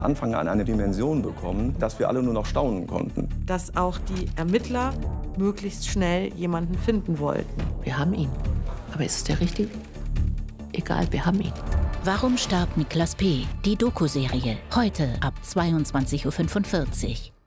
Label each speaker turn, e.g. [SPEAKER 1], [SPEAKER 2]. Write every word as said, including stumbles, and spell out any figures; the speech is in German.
[SPEAKER 1] Anfang an eine Dimension bekommen, dass wir alle nur noch staunen konnten.
[SPEAKER 2] Dass auch die Ermittler möglichst schnell jemanden finden wollten.
[SPEAKER 3] Wir haben ihn. Aber ist es der Richtige? Egal, wir haben ihn.
[SPEAKER 4] Warum starb Niklas P.? Die Doku-Serie. Heute ab zweiundzwanzig Uhr fünfundvierzig.